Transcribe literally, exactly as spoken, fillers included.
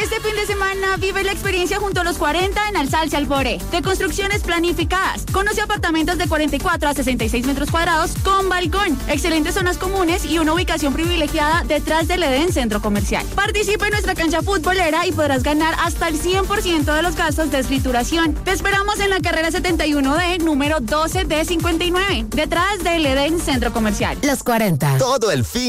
Este fin de semana vive la experiencia junto a los cuarenta en Alsalce Alforé, de construcciones planificadas. Conoce apartamentos de cuarenta y cuatro a sesenta y seis metros cuadrados con balcón, excelentes zonas comunes y una ubicación privilegiada detrás del Edén Centro Comercial. Participa en nuestra cancha futbolera y podrás ganar hasta el cien por ciento de los gastos de escrituración. Te esperamos en la carrera setenta y uno D, número doce D cincuenta y nueve, detrás del Edén Centro Comercial. Los cuarenta. Todo el fin